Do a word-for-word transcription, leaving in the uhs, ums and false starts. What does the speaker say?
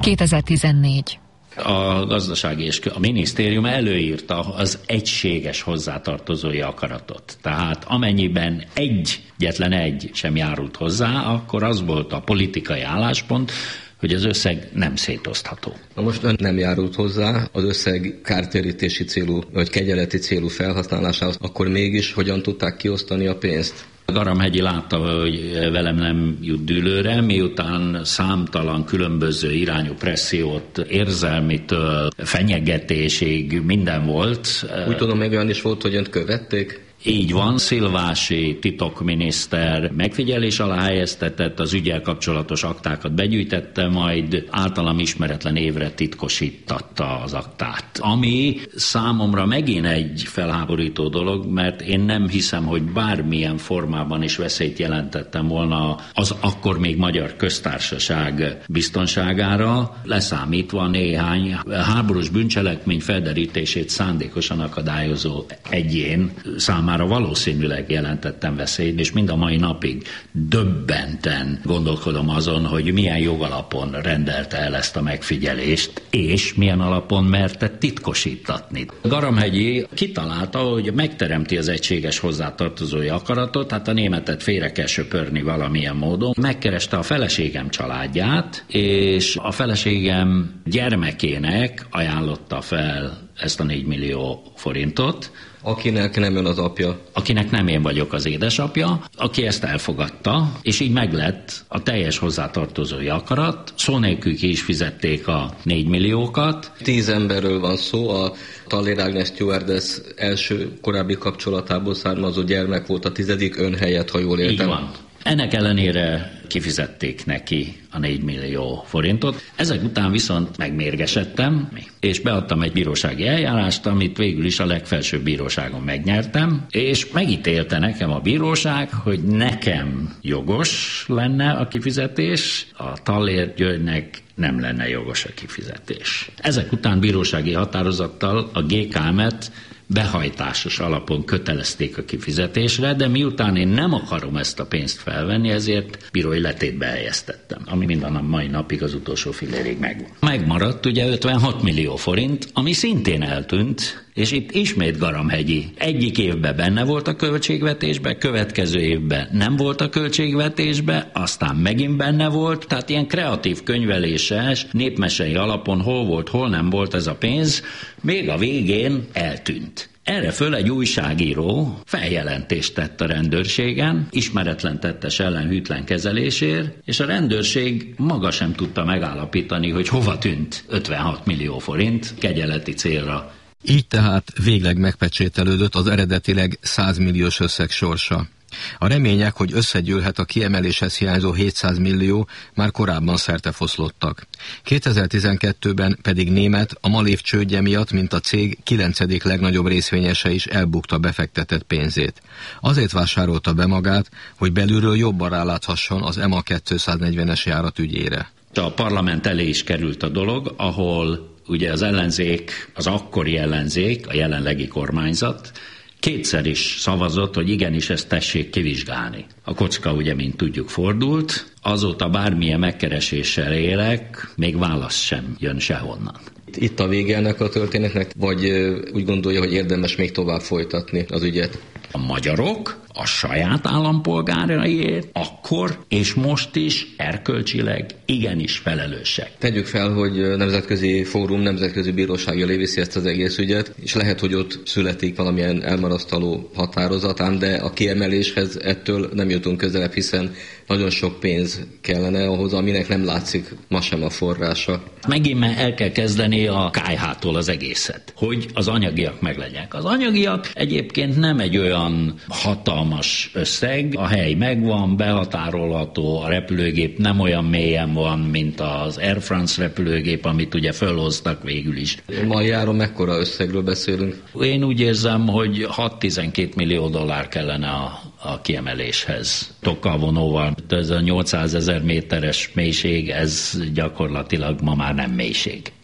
kétezer-tizennégy. A gazdasági és a minisztérium előírta az egységes hozzátartozói akaratot. Tehát amennyiben egyetlen egy sem járult hozzá, akkor az volt a politikai álláspont, hogy az összeg nem szétosztható. Na most ön nem járult hozzá az összeg kártérítési célú, vagy kegyeleti célú felhasználásához, akkor mégis hogyan tudták kiosztani a pénzt? Garamhegyi látta, hogy velem nem jut dűlőre, miután számtalan különböző irányú pressziót, érzelmitől, fenyegetésig minden volt. Úgy tudom, még olyan is volt, hogy önt követték? Így van, Szilvási titokminiszter megfigyelés alá helyeztetett, az üggyel kapcsolatos aktákat begyűjtette, majd általam ismeretlen évre titkosítatta az aktát. Ami számomra megint egy felháborító dolog, mert én nem hiszem, hogy bármilyen formában is veszélyt jelentettem volna az akkor még Magyar Köztársaság biztonságára, leszámítva néhány háborús bűncselekmény felderítését szándékosan akadályozó egyén számára már valószínűleg jelentettem veszélyt, és mind a mai napig döbbenten gondolkodom azon, hogy milyen jogalapon rendelte el ezt a megfigyelést, és milyen alapon merte titkosítatni. Garamhegyi kitalálta, hogy megteremti az egységes hozzátartozói akaratot, hát a németet félre kell söpörni valamilyen módon. Megkereste a feleségem családját, és a feleségem gyermekének ajánlotta fel ezt a négy millió forintot, Akinek nem ön az apja. Akinek nem én vagyok az édesapja, aki ezt elfogadta, és így meglett a teljes hozzátartozói akarat, szó nélkül ki is fizették a négy milliókat. Tíz emberről van szó, a Tallér Ágnes stewardess első korábbi kapcsolatából származó gyermek volt a tizedik, ön helyett, ha jól értem. Így van. Ennek ellenére kifizették neki a négy millió forintot. Ezek után viszont megmérgesedtem, és beadtam egy bírósági eljárást, amit végül is a legfelsőbb bíróságon megnyertem, és megítélte nekem a bíróság, hogy nekem jogos lenne a kifizetés, a Tallér Györgynek nem lenne jogos a kifizetés. Ezek után bírósági határozattal a gé ká em-et behajtásos alapon kötelezték a kifizetésre, de miután én nem akarom ezt a pénzt felvenni, ezért bírói letétbe helyeztettem, ami minden a mai napig az utolsó fillérig megvan. Megmaradt ugye ötvenhat millió forint, ami szintén eltűnt, és itt ismét Garamhegyi egyik évben benne volt a költségvetésben, következő évben nem volt a költségvetésben, aztán megint benne volt, tehát ilyen kreatív könyveléses, népmesei alapon hol volt, hol nem volt ez a pénz, még a végén eltűnt. Erre föl egy újságíró feljelentést tett a rendőrségen, ismeretlen tettes ellen hűtlen kezelésért, és a rendőrség maga sem tudta megállapítani, hogy hova tűnt ötvenhat millió forint kegyeleti célra. Így tehát végleg megpecsételődött az eredetileg száz milliós összeg sorsa. A remények, hogy összegyűlhet a kiemeléshez hiányzó hétszáz millió, már korábban szertefoszlottak. kétezer-tizenkettőben pedig Német a Malév csődje miatt, mint a cég kilencedik legnagyobb részvényese is elbukta befektetett pénzét. Azért vásárolta be magát, hogy belülről jobban ráláthasson az EMA kétszáznegyvenes járat ügyére. A parlament elé is került a dolog, ahol ugye az ellenzék, az akkori ellenzék, a jelenlegi kormányzat kétszer is szavazott, hogy igenis ezt tessék kivizsgálni. A kocka ugye, mint tudjuk, fordult, azóta bármilyen megkereséssel élek, még válasz sem jön sehonnan. Itt a vége ennek a történetnek, vagy úgy gondolja, hogy érdemes még tovább folytatni az ügyet? A magyarok a saját állampolgáraiért akkor és most is erkölcsileg igenis felelősek. Tegyük fel, hogy nemzetközi fórum, nemzetközi bíróság elé viszi ezt az egész ügyet, és lehet, hogy ott születik valamilyen elmarasztaló határozatán, de a kiemeléshez ettől nem jutunk közelebb, hiszen nagyon sok pénz kellene ahhoz, aminek nem látszik ma sem a forrása. Megint el kell kezdeni a ká há-tól az egészet, hogy az anyagiak meglegyenek. Az anyagiak egyébként nem egy olyan hatalmas összeg, a hely megvan, behatárolható, a repülőgép nem olyan mélyen van, mint az Air France repülőgép, amit ugye fölhoztak végül is. Ma járon mekkora összegről beszélünk? Én úgy érzem, hogy hat-tizenkét millió dollár kellene a, a kiemeléshez. Tokkal vonóval, ez a nyolcszázezer méteres mélység, ez gyakorlatilag ma már nem mélység.